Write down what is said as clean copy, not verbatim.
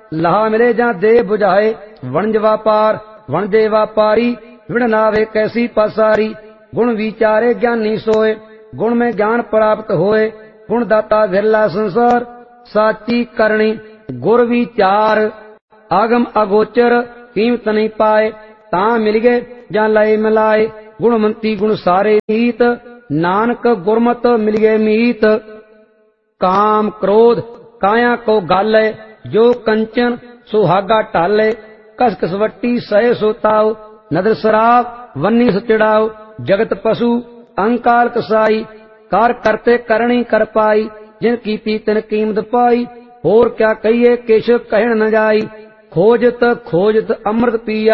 ਲਾਹਾ ਮਿਲੇ ਜਾਂ ਦੇ ਬੁਝਾਏ। ਵਣਜ ਵਾਪਾਰ ਵਣਜੇ ਵਾਪਾਰੀ ਵਿਣ ਨਾਵੇ ਕੈਸੀ ਪਾਸਾਰੀ। गुण विचारे ज्ञानी सोए गुण में ज्ञान प्राप्त होए। गुण दाता विरला संसार साची करणी। गुर विचार आगम अगोचर कीमत नहीं पाए। ता मिल गए जा लय मिलाए। गुणमंती गुण सारे मीत नानक गुरमत मिल गए मीत। काम क्रोध काया को गाले जो कंचन सुहागा टाले। कस कसवट्टी सहे सोताओ नदर शराब वन्नी सचड़ाओ। जगत पशु अंकाल कसाई कार करते करणी कर पाई। जिन कीती तिन कीमत पाई होर क्या कहिए किश कहण न जाई। खोजत खोजत अमृत पिया